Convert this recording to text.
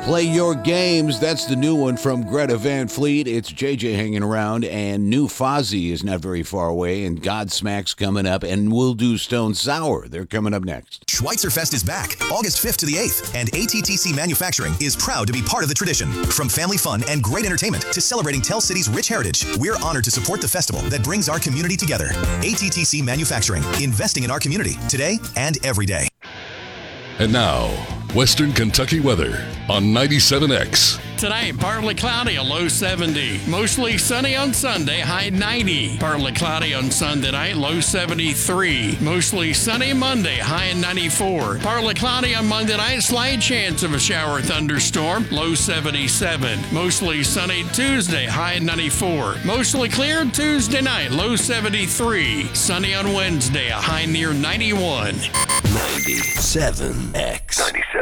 Play Your Games. That's the new one from Greta Van Fleet. It's JJ hanging around, and new Fozzy is not very far away, and Godsmack's coming up, and we'll do Stone Sour. They're coming up next. Schweitzer Fest is back August 5th to the 8th, and ATTC Manufacturing is proud to be part of the tradition. From family fun and great entertainment to celebrating Tell City's rich heritage, we're honored to support the festival that brings our community together. ATTC Manufacturing, investing in our community today and every day. And now, Western Kentucky weather on 97X. Tonight, partly cloudy, a low 70. Mostly sunny on Sunday, high 90. Partly cloudy on Sunday night, low 73. Mostly sunny Monday, high 94. Partly cloudy on Monday night, slight chance of a shower or thunderstorm, low 77. Mostly sunny Tuesday, high 94. Mostly clear Tuesday night, low 73. Sunny on Wednesday, a high near 91. 97X. 97.